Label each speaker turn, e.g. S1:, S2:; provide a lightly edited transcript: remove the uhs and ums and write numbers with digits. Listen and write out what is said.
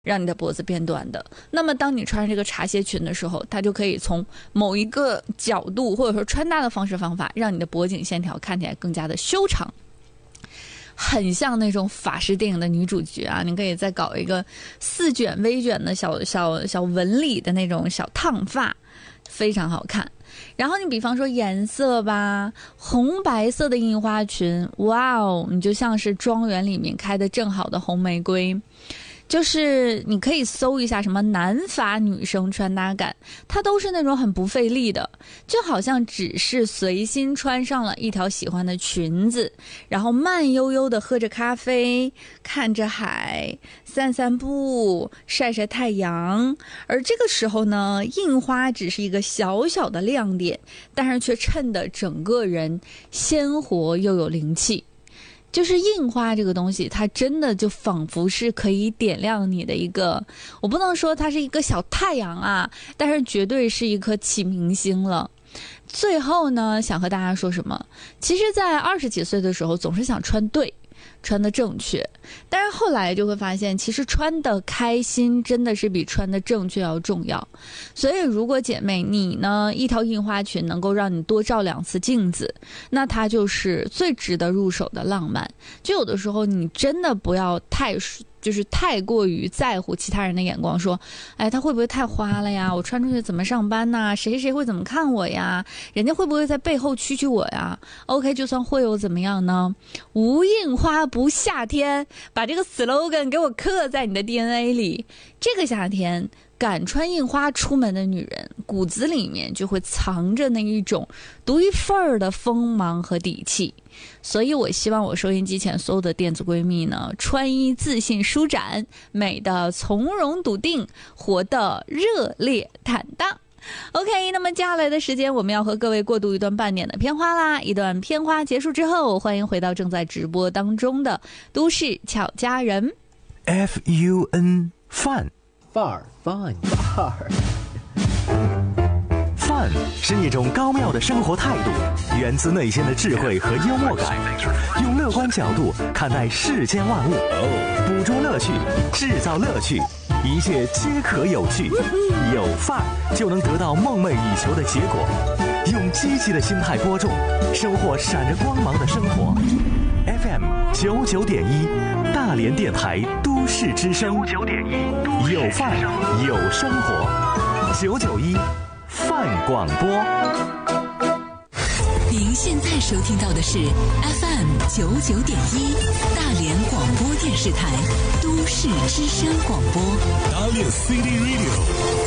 S1: 让你的脖子变短的。那么当你穿上这个茶鞋裙的时候，它就可以从某一个角度或者说穿搭的方法，让你的脖颈线条看起来更加的修长，很像那种法式电影的女主角啊！你可以再搞一个4卷微卷的小纹理的那种小烫发，非常好看。然后你比方说颜色吧，红白色的印花裙，哇哦，你就像是庄园里面开的正好的红玫瑰。就是你可以搜一下什么南法女生穿搭感，它都是那种很不费力的，就好像只是随心穿上了一条喜欢的裙子，然后慢悠悠的喝着咖啡，看着海，散散步，晒晒太阳。而这个时候呢，印花只是一个小小的亮点，但是却衬得整个人鲜活又有灵气。就是印花这个东西，它真的就仿佛是可以点亮你的一个，我不能说它是一个小太阳啊，但是绝对是一颗启明星了。最后呢，想和大家说什么？其实在20几岁的时候，总是想穿对，穿的正确，但是后来就会发现，其实穿的开心真的是比穿的正确要重要。所以如果姐妹你呢，一条印花裙能够让你多照2次镜子，那它就是最值得入手的浪漫。就有的时候你真的不要太过于在乎其他人的眼光，说哎，他会不会太花了呀，我穿出去怎么上班呐，谁会怎么看我呀，人家会不会在背后蛐我呀。 OK， 就算会又怎么样呢？无印花不夏天，把这个 slogan 给我刻在你的 DNA 里。这个夏天敢穿印花出门的女人，骨子里面就会藏着那一种独一份儿的锋芒和底气。所以我希望我收音机前所有的电子闺蜜呢，穿衣自信舒展，美的从容笃定，活得热烈坦荡。OK， 那么接下来的时间我们要和各位过渡一段半点的片花啦。一段片花结束之后，欢迎回到正在直播当中的都市巧佳人。
S2: FUN 范
S3: 范儿
S2: 范是一种高妙的生活态度，源自内心的智慧和幽默感，用乐观角度看待世间万物，捕捉乐趣，制造乐趣，一切皆可有趣。有范儿就能得到梦寐以求的结果。用积极的心态播种，收获闪着光芒的生活。FM 99.1大连电台都市之声，99.1有范儿有生活，991范广播。
S4: 您现在收听到的是 FM 99.1大连广播电视台都市之声广播。
S5: 大连 City Radio